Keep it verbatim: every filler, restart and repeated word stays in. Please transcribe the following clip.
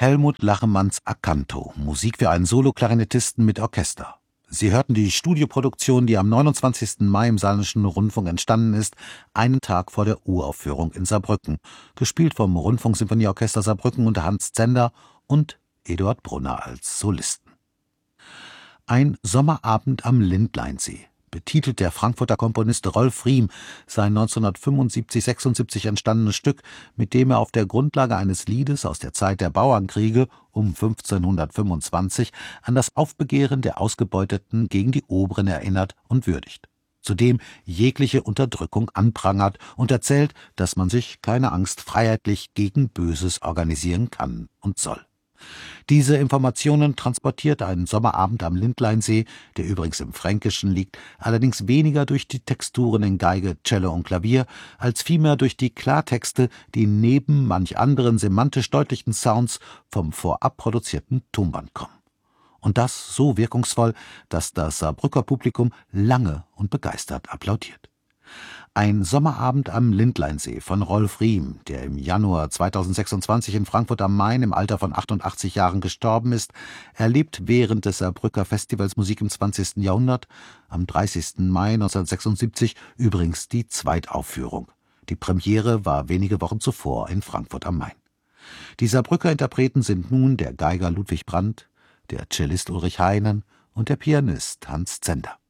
Helmut Lachemanns Acanto, Musik für einen Soloklarinettisten mit Orchester. Sie hörten die Studioproduktion, die am neunundzwanzigsten Mai im Saarländischen Rundfunk entstanden ist, einen Tag vor der Uraufführung in Saarbrücken, gespielt vom Rundfunksymphonieorchester Saarbrücken unter Hans Zender und Eduard Brunner als Solisten. Ein Sommerabend am Lindleinsee betitelt der Frankfurter Komponist Rolf Riem sein neunzehnhundertfünfundsiebzig sechsundsiebzig entstandenes Stück, mit dem er auf der Grundlage eines Liedes aus der Zeit der Bauernkriege um fünfzehnhundertfünfundzwanzig an das Aufbegehren der Ausgebeuteten gegen die Oberen erinnert und würdigt. Zudem jegliche Unterdrückung anprangert und erzählt, dass man sich, keine Angst, freiheitlich gegen Böses organisieren kann und soll. Diese Informationen transportiert ein Sommerabend am Lindleinsee, der übrigens im Fränkischen liegt, allerdings weniger durch die Texturen in Geige, Cello und Klavier, als vielmehr durch die Klartexte, die neben manch anderen semantisch deutlichen Sounds vom vorab produzierten Tonband kommen. Und das so wirkungsvoll, dass das Saarbrücker Publikum lange und begeistert applaudiert. Ein Sommerabend am Lindleinsee von Rolf Riem, der im Januar zweitausendsechsundzwanzig in Frankfurt am Main im Alter von achtundachtzig Jahren gestorben ist, erlebt während des Saarbrücker Festivals Musik im zwanzigsten Jahrhundert am dreißigsten Mai neunzehnhundertsechsundsiebzig übrigens die Zweitaufführung. Die Premiere war wenige Wochen zuvor in Frankfurt am Main. Die Saarbrücker Interpreten sind nun der Geiger Ludwig Brandt, der Cellist Ulrich Heinen und der Pianist Hans Zender.